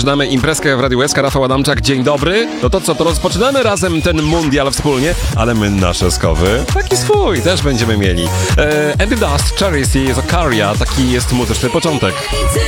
rozpoczynamy imprezkę w Radiu SK. Rafał Adamczak, dzień dobry. No to co, to rozpoczynamy razem ten mundial wspólnie, ale my nasze skowy, taki swój, też będziemy mieli. Andy Dust, Charity, Zakaria, taki jest muzyczny początek.